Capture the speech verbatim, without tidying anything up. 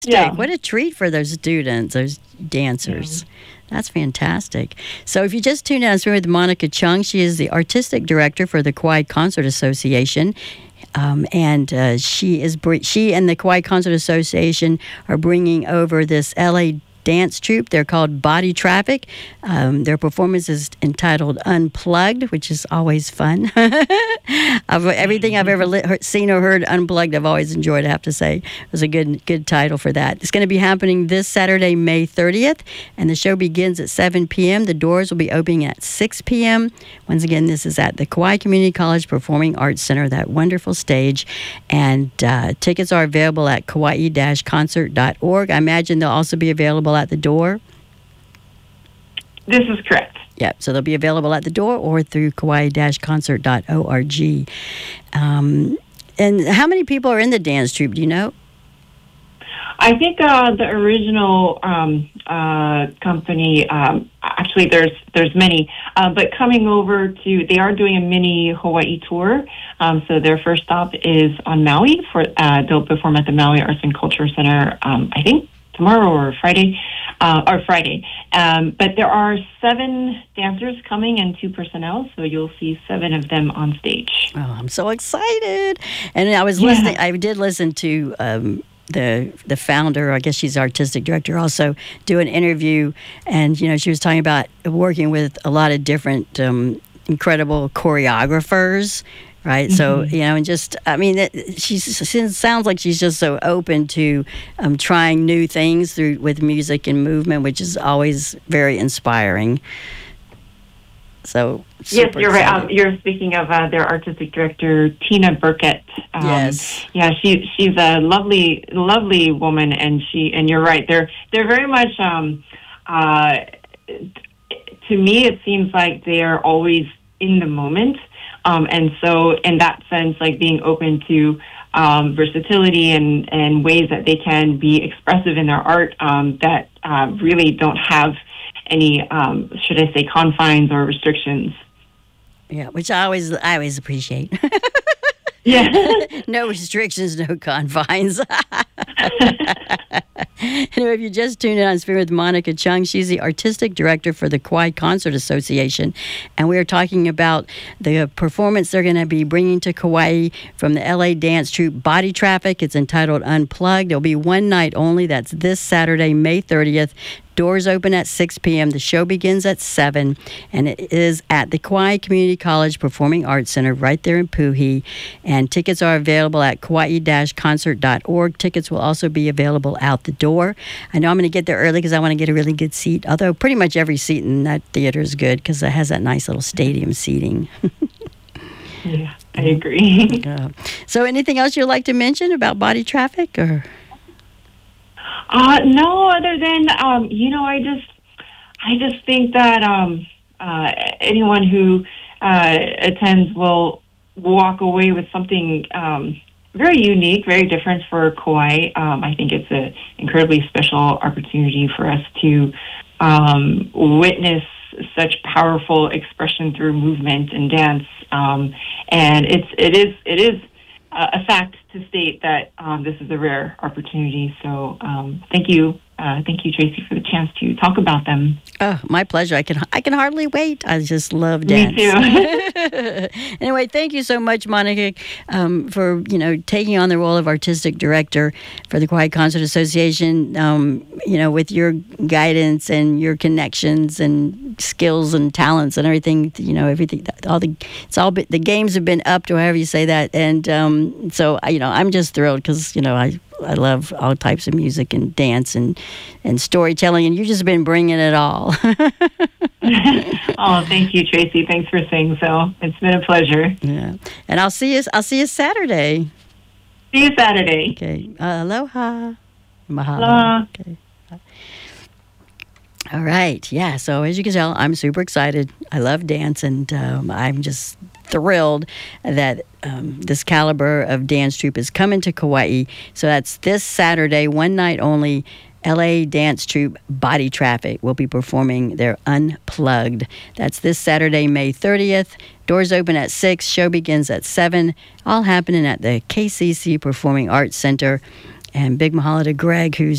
Yeah. What a treat for those students, those dancers. That's fantastic. So if you just tuned in, I was with Monica Chung. She is the artistic director for the Kauai Concert Association. Um, and uh, she is br- she and the Kauai Concert Association are bringing over this L A dance troupe. They're called Body Traffic. Um, their performance is entitled Unplugged, which is always fun. I've, everything I've ever li- heard, seen or heard Unplugged, I've always enjoyed, I have to say. It was a good good title for that. It's going to be happening this Saturday, May thirtieth, and the show begins at seven p.m. The doors will be opening at six p.m. Once again, this is at the Kauai Community College Performing Arts Center, that wonderful stage. And uh, tickets are available at kauai dash concert dot org. I imagine they'll also be available at the door. This is correct. Yep, so they'll be available at the door or through kauai dash concert dot org. Um, and how many people are in the dance troupe, do you know? I think uh, the original um, uh, company, um, actually there's there's many, uh, but coming over to, they are doing a mini Hawaii tour. Um, so their first stop is on Maui. For uh, they'll perform at the Maui Arts and Culture Center, um, I think tomorrow or Friday, uh, or Friday. Um, but there are seven dancers coming and two personnel, so you'll see seven of them on stage. Oh, I'm so excited. And I was Yeah. listening, I did listen to um, the the founder, I guess she's artistic director, also do an interview, and you know, she was talking about working with a lot of different um, incredible choreographers. Right, mm-hmm. So you know, and just I mean, it, she's she sounds like she's just so open to um, trying new things through with music and movement, which is always very inspiring. So yes, you're right. Um, you're speaking of uh, their artistic director, Tina Burkett. Um, yes, yeah, she she's a lovely, lovely woman, and she and you're right. They're they're very much. Um, uh, to me, it seems like they are always in the moment. Um, and so in that sense, like being open to um, versatility and, and ways that they can be expressive in their art um, that uh, really don't have any, um, should I say, confines or restrictions. Yeah, which I always, I always appreciate. Yeah. No restrictions, no confines. Anyway, if you just tuned in, I'm speaking with Monica Chung. She's the artistic director for the Kauai Concert Association, and we are talking about the performance they're going to be bringing to Kauai from the L A dance troupe Body Traffic. It's entitled Unplugged. It'll be one night only. That's this Saturday, May thirtieth. Doors open at six p.m. The show begins at seven, and it is at the Kauai Community College Performing Arts Center right there in Puhi. And tickets are available at kauai dash concert dot org. Tickets will also be available out the door. I know I'm going to get there early because I want to get a really good seat, although pretty much every seat in that theater is good because it has that nice little stadium seating. Yeah, I agree. uh, so anything else you'd like to mention about Body Traffic? Or Uh, no, other than, um, you know, I just, I just think that um, uh, anyone who uh, attends will walk away with something um, very unique, very different for Kauai. Um, I think it's an incredibly special opportunity for us to um, witness such powerful expression through movement and dance. Um, and it's, it is, it is a fact to state that um, this is a rare opportunity. So um, thank you. Uh, thank you, Tracy, for the chance to talk about them. Oh, my pleasure. I can I can hardly wait. I just love dance. Me too. Anyway, thank you so much, Monica, um, for you know taking on the role of artistic director for the Kauai Concert Association. Um, you know, with your guidance and your connections and skills and talents and everything. You know, everything. All the it's all been, the games have been upped, or however you say that. And um, so you know, I'm just thrilled because you know I. I love all types of music and dance and, and storytelling, and you've just been bringing it all. Oh, thank you, Tracy. Thanks for saying so. It's been a pleasure. Yeah, and I'll see you. I'll see you Saturday. See you Saturday. Okay. Uh, aloha. Mahalo. Aloha. Okay. All right. Yeah. So as you can tell, I'm super excited. I love dance, and um, I'm just thrilled that um, this caliber of dance troupe is coming to Kauai. So that's this Saturday, one night only. L A dance troupe Body Traffic will be performing their Unplugged. That's this Saturday, May thirtieth. Doors open at six. Show begins at seven. All happening at the K C C Performing Arts Center. And big mahalo to Greg, who's